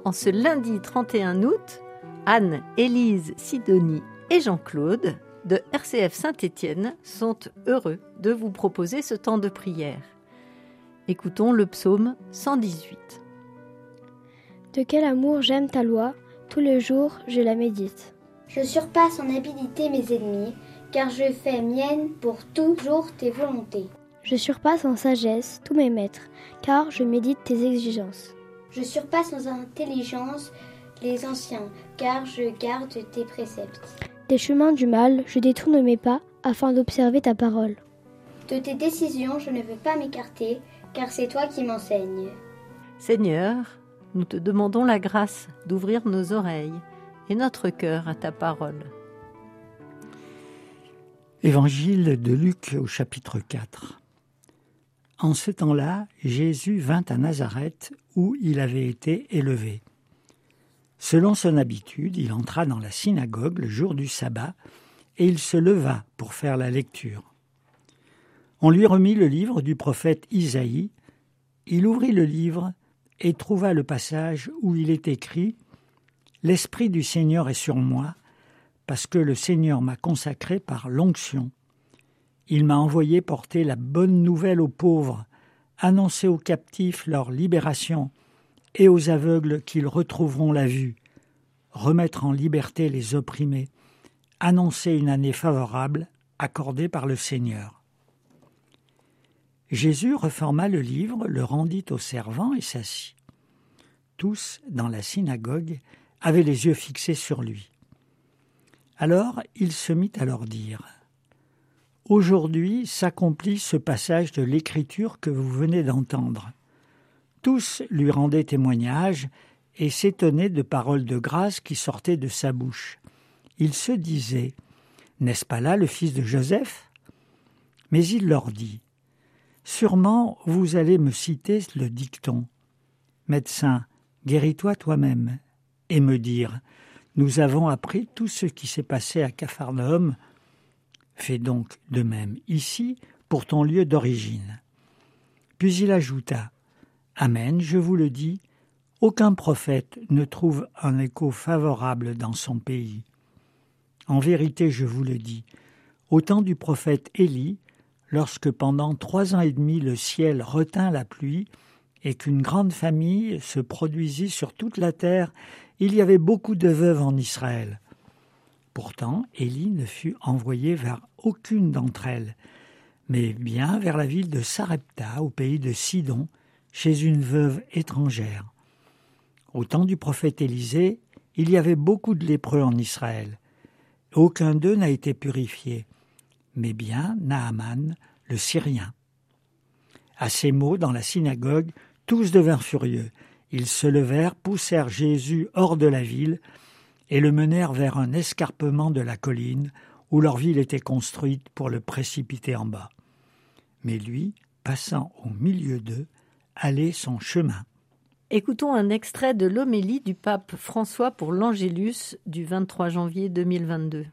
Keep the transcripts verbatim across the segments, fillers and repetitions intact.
En ce lundi trente et un août, Anne, Élise, Sidonie et Jean-Claude de R C F Saint-Étienne sont heureux de vous proposer ce temps de prière. Écoutons le psaume cent dix-huit. De quel amour j'aime ta loi, tous les jours je la médite. Je surpasse en habileté mes ennemis, car je fais mienne pour toujours tes volontés. Je surpasse en sagesse tous mes maîtres, car je médite tes exigences. Je surpasse en intelligence les anciens, car je garde tes préceptes. Des chemins du mal, je détourne mes pas, afin d'observer ta parole. De tes décisions, je ne veux pas m'écarter, car c'est toi qui m'enseignes. Seigneur, nous te demandons la grâce d'ouvrir nos oreilles et notre cœur à ta parole. Évangile de Luc au chapitre quatre. En ce temps-là, Jésus vint à Nazareth où il avait été élevé. Selon son habitude, il entra dans la synagogue le jour du sabbat et il se leva pour faire la lecture. On lui remit le livre du prophète Isaïe. Il ouvrit le livre et trouva le passage où il est écrit « L'Esprit du Seigneur est sur moi, parce que le Seigneur m'a consacré par l'onction. Il m'a envoyé porter la bonne nouvelle aux pauvres, annoncer aux captifs leur libération et aux aveugles qu'ils retrouveront la vue, remettre en liberté les opprimés, annoncer une année favorable accordée par le Seigneur. » Jésus reforma le livre, le rendit aux servants et s'assit. Tous, dans la synagogue, avaient les yeux fixés sur lui. Alors il se mit à leur dire « Aujourd'hui s'accomplit ce passage de l'Écriture que vous venez d'entendre. » Tous lui rendaient témoignage et s'étonnaient de paroles de grâce qui sortaient de sa bouche. Ils se disaient « N'est-ce pas là le fils de Joseph ?» Mais il leur dit « Sûrement vous allez me citer le dicton « Médecin, guéris-toi toi-même » et me dire « Nous avons appris tout ce qui s'est passé à Capharnaüm. Fais donc de même ici pour ton lieu d'origine. » Puis il ajouta « Amen, je vous le dis, aucun prophète ne trouve un écho favorable dans son pays. En vérité, je vous le dis, au temps du prophète Élie, lorsque pendant trois ans et demi le ciel retint la pluie et qu'une grande famille se produisit sur toute la terre, il y avait beaucoup de veuves en Israël. Pourtant, Élie ne fut envoyé vers aucune d'entre elles, mais bien vers la ville de Sarepta, au pays de Sidon, chez une veuve étrangère. Au temps du prophète Élisée, il y avait beaucoup de lépreux en Israël. Aucun d'eux n'a été purifié, mais bien Naaman, le Syrien. À ces mots, dans la synagogue, tous devinrent furieux. Ils se levèrent, poussèrent Jésus hors de la ville et le menèrent vers un escarpement de la colline où leur ville était construite pour le précipiter en bas. Mais lui, passant au milieu d'eux, allait son chemin. Écoutons un extrait de l'homélie du pape François pour l'Angélus du vingt-trois janvier deux mille vingt-deux.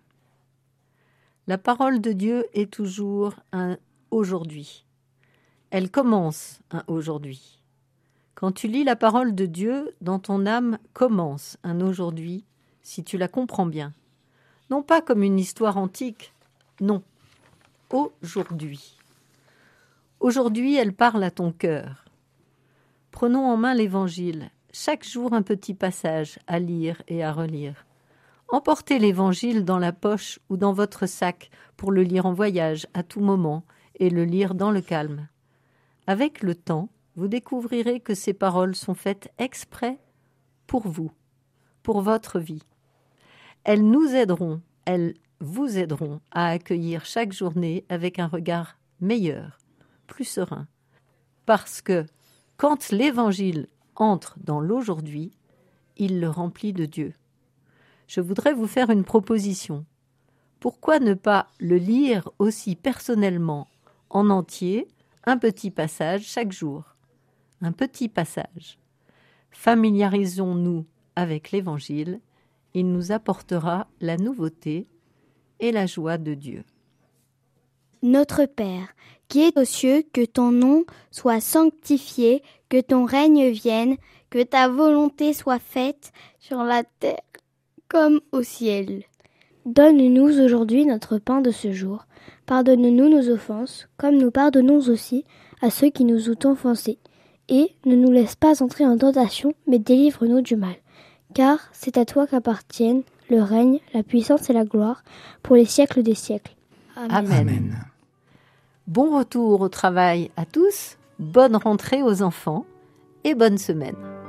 La parole de Dieu est toujours un aujourd'hui. Elle commence un aujourd'hui. Quand tu lis la parole de Dieu, dans ton âme commence un aujourd'hui, si tu la comprends bien. Non pas comme une histoire antique, non, aujourd'hui. Aujourd'hui, elle parle à ton cœur. Prenons en main l'Évangile, chaque jour un petit passage à lire et à relire. Emportez l'Évangile dans la poche ou dans votre sac pour le lire en voyage à tout moment et le lire dans le calme. Avec le temps, vous découvrirez que ces paroles sont faites exprès pour vous, pour votre vie. Elles nous aideront, elles vous aideront à accueillir chaque journée avec un regard meilleur, plus serein. Parce que quand l'Évangile entre dans l'aujourd'hui, il le remplit de Dieu. Je voudrais vous faire une proposition. Pourquoi ne pas le lire aussi personnellement, en entier, un petit passage chaque jour? Un petit passage. Familiarisons-nous avec l'Évangile, il nous apportera la nouveauté et la joie de Dieu. Notre Père, qui es aux cieux, que ton nom soit sanctifié, que ton règne vienne, Que ta volonté soit faite sur la terre comme au ciel. Donne-nous aujourd'hui notre pain de ce jour. Pardonne-nous nos offenses, comme nous pardonnons aussi à ceux qui nous ont offensés. Et ne nous laisse pas entrer en tentation, mais délivre-nous du mal. Car c'est à toi qu'appartiennent le règne, la puissance et la gloire pour les siècles des siècles. Amen. Amen. Bon retour au travail à tous, bonne rentrée aux enfants et bonne semaine.